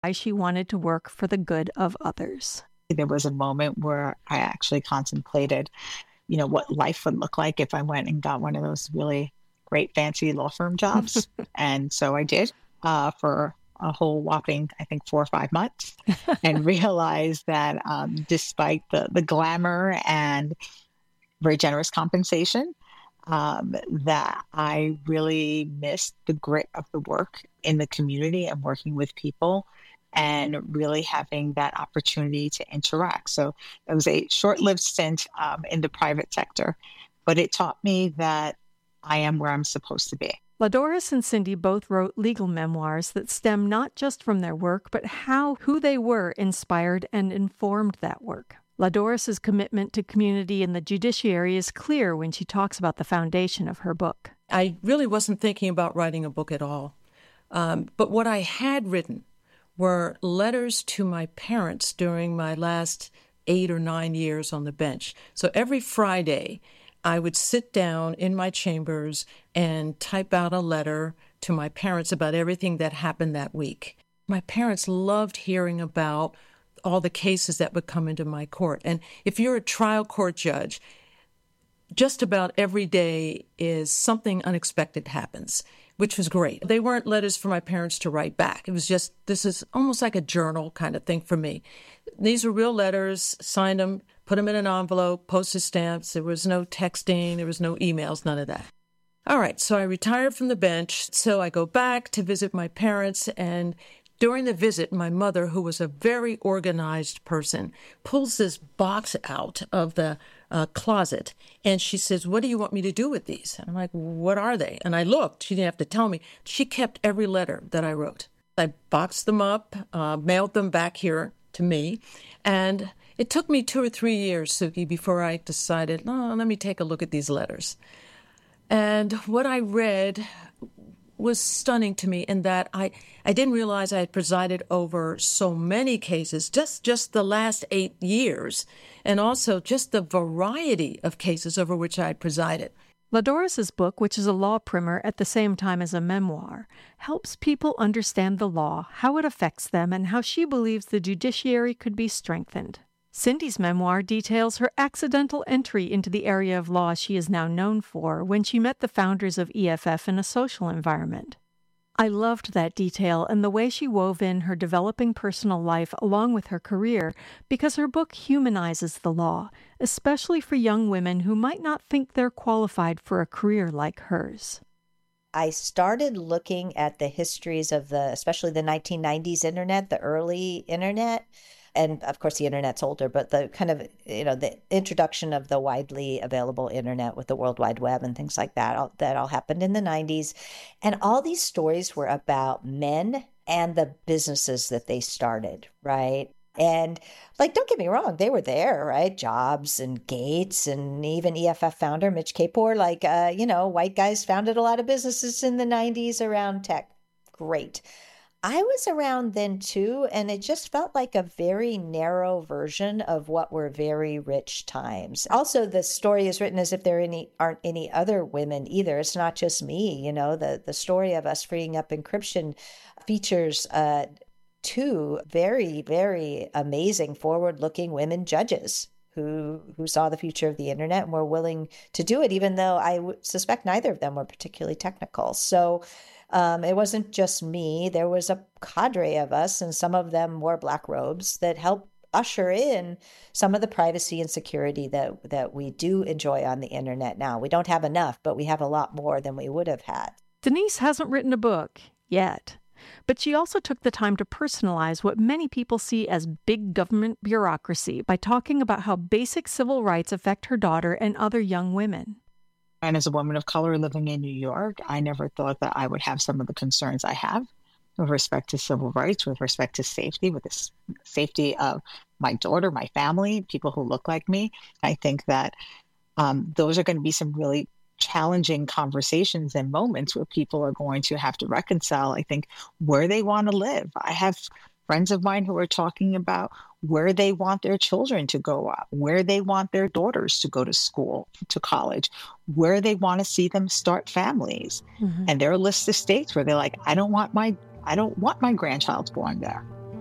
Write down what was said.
why she wanted to work for the good of others. There was a moment where I actually contemplated, what life would look like if I went and got one of those really great fancy law firm jobs. And so I did for a whole whopping, I think, 4 or 5 months, and realized that despite the glamour and very generous compensation, that I really missed the grit of the work in the community and working with people and really having that opportunity to interact. So it was a short-lived stint in the private sector, but it taught me that I am where I'm supposed to be. LaDoris and Cindy both wrote legal memoirs that stem not just from their work, but how who they were inspired and informed that work. LaDoris's commitment to community and the judiciary is clear when she talks about the foundation of her book. I really wasn't thinking about writing a book at all. But what I had written were letters to my parents during my last 8 or 9 years on the bench. So every Friday, I would sit down in my chambers and type out a letter to my parents about everything that happened that week. My parents loved hearing about all the cases that would come into my court. And if you're a trial court judge, just about every day is something unexpected happens, which was great. They weren't letters for my parents to write back. It was just, this is almost like a journal kind of thing for me. These were real letters, signed them, put them in an envelope, postage stamps. There was no texting, there was no emails, none of that. All right, so I retired from the bench. So I go back to visit my parents, and during the visit, my mother, who was a very organized person, pulls this box out of the closet, and she says, "What do you want me to do with these?" And I'm like, "What are they?" And I looked. She didn't have to tell me. She kept every letter that I wrote. I boxed them up, mailed them back here to me, and it took me 2 or 3 years, Suki, before I decided, let me take a look at these letters. And what I read was stunning to me in that I didn't realize I had presided over so many cases, just the last 8 years, and also just the variety of cases over which I had presided. LaDoris's book, which is a law primer at the same time as a memoir, helps people understand the law, how it affects them, and how she believes the judiciary could be strengthened. Cindy's memoir details her accidental entry into the area of law she is now known for when she met the founders of EFF in a social environment. I loved that detail and the way she wove in her developing personal life along with her career, because her book humanizes the law, especially for young women who might not think they're qualified for a career like hers. I started looking at the histories of especially the 1990s internet, the early internet. And of course, the internet's older, but the kind of, the introduction of the widely available internet with the World Wide Web and things like that, that all happened in the 90s. And all these stories were about men and the businesses that they started, right? And don't get me wrong, they were there, right? Jobs and Gates and even EFF founder Mitch Kapor, white guys founded a lot of businesses in the 90s around tech. Great. I was around then too, and it just felt like a very narrow version of what were very rich times. Also, the story is written as if there aren't any other women either. It's not just me, the story of us freeing up encryption features 2 very, very amazing forward-looking women judges who saw the future of the internet and were willing to do it, even though I suspect neither of them were particularly technical. So it wasn't just me. There was a cadre of us, and some of them wore black robes that helped usher in some of the privacy and security that we do enjoy on the internet now. We don't have enough, but we have a lot more than we would have had. Denise hasn't written a book yet, but she also took the time to personalize what many people see as big government bureaucracy by talking about how basic civil rights affect her daughter and other young women. And as a woman of color living in New York, I never thought that I would have some of the concerns I have with respect to civil rights, with respect to safety, with the safety of my daughter, my family, people who look like me. I think that those are going to be some really challenging conversations and moments where people are going to have to reconcile, I think, where they want to live. I have friends of mine who are talking about where they want their children to grow up, where they want their daughters to go to school, to college, where they want to see them start families. Mm-hmm. And there are lists of states where they're like, I don't want my grandchild born there.